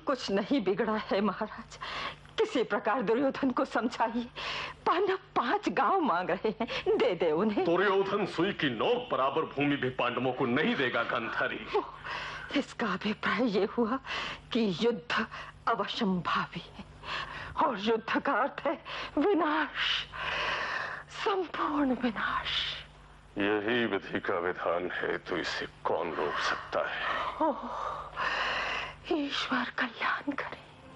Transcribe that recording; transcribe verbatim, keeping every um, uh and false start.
कुछ नहीं बिगड़ा है महाराज। किसी प्रकार दुर्योधन को समझाइए। पांडव पांच गांव मांग रहे हैं, दे दे उन्हें। दुर्योधन सुई की नोक बराबर भूमि भी पांडवों को नहीं देगा गांधारी। इसका अभिप्राय ये हुआ कि युद्ध अवश्यंभावी है और युद्ध का अर्थ है विनाश, संपूर्ण विनाश। यही विधि का विधान है, तो इसे कौन रोक सकता है? ओह, ईश्वर कल्याण करे।